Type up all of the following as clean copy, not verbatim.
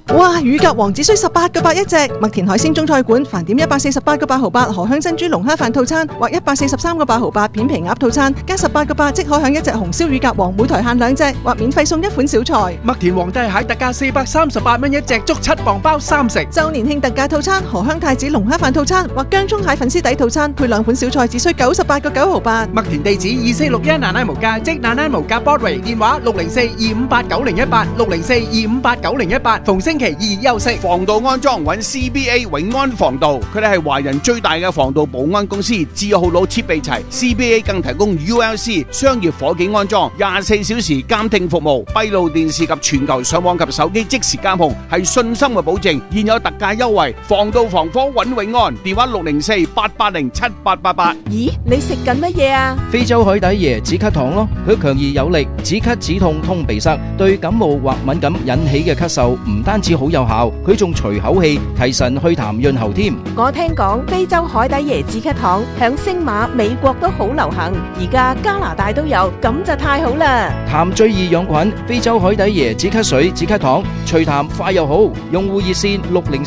哇！乳鴿王只需18個8一隻，麥田海鮮中菜館飯點148個8毫8荷香珍珠龍蝦飯套餐，或143個8毫8片皮鴨套餐，加18個8即可享一隻紅燒乳鴿王，每台限2隻，或免費送一款小菜。 麥田皇帝蟹特價438蚊一隻，足7磅包3食。 周年慶特價套餐荷香太子龍蝦飯套餐，或薑葱蟹粉絲底套餐，配2款小菜，只需98個9毫8。 麥田地址2461奶奶無街，即奶奶無街 Broadway， 電話604-258-9018 604-258-9018，逢星期2休息。 防盜安裝揾 CBA 永安防盜，佢哋係華人最大嘅防盜保安公司，字號佬設備齊。CBA 更提供 ULC 商業火警安裝，24小時監聽服務，閉路電視及全球上網及手機即時監控，係信心嘅保證。現有特價優惠，防盜防火揾永安，電話604-880-7888。 咦，你食緊乜嘢啊？ 非洲海底椰止咳糖咯，佢強而有力，止咳止痛通鼻塞，對感冒或敏感引起嘅咳嗽唔單止好有效，佢仲除口氣、提神祛痰潤喉添。 我聽講非洲海底椰止咳糖響星馬、美國都好流行，而家加拿大都有，咁就太好啦！ 痰最易養菌，非洲海底椰止咳水、止咳糖，除痰快又好。用戶熱線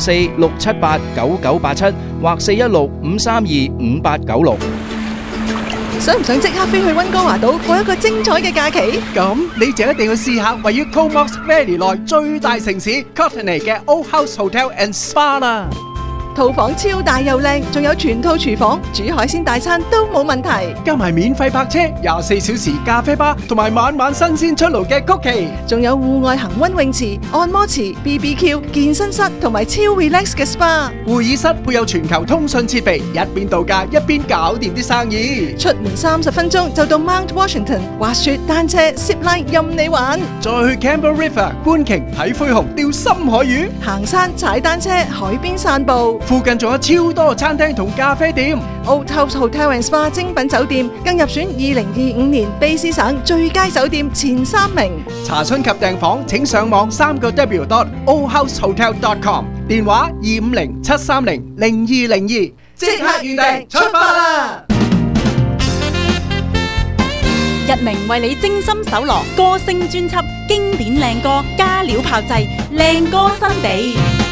604-678-9987或416-532-5896。 想唔想即刻飛去溫哥華島過一個精彩嘅假期？ 咁你就一定要試下位於 Comox Valley 內最大城市 Courtenay 嘅 Old House Hotel and Spa 啦。 套房超大又靚，仲有全套廚房，煮海鮮大餐都冇問題。 加埋免費泊車、24小時咖啡吧，同埋晚晚新鮮出爐嘅曲奇， 仲有戶外恒溫泳池、按摩池、BBQ、健身室同埋超 relax 嘅 SPA。 會議室配有全球通訊設備，一邊度假一邊搞掂啲生意。 出門30分鐘就到 Mount Washington， 滑雪、單車、zip line 任你玩。 再去 Campbell River 觀鯨、睇灰熊、釣深海魚， 行山、踩單車、海邊散步。 附近仲有超多餐廳同咖啡店。 Old House Hotel and Spa 精品酒店更入選2025年卑詩省最佳酒店前3名。 查詢及訂房請上網3w.oldhousehotel.com， 電話250-730-0202，即刻預訂出發啦！ 日明為你精心搜羅歌聲專輯經典靚歌加料炮製靚歌新地。